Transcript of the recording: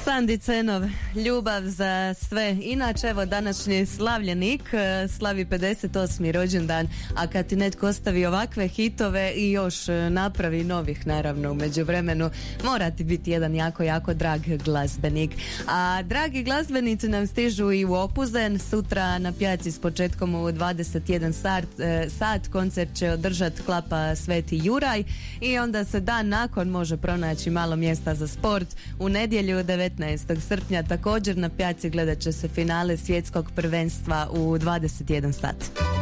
Sandi Cenov, ljubav za sve. Inače, evo, današnji slavljenik slavi 58. rođendan, a kad ti netko ostavi ovakve hitove i još napravi novih, naravno, u međuvremenu, mora ti biti jedan jako, jako drag glazbenik. A dragi glazbenici nam stižu i u Opuzen. Sutra na pijaci s početkom u 21 sat koncert će održati Klapa Sveti Juraj i onda se dan nakon može pronaći malo mjesta za sport. U nedjelju 19. srpnja također na pijaci gledat će se finale svjetskog prvenstva u 21 sat.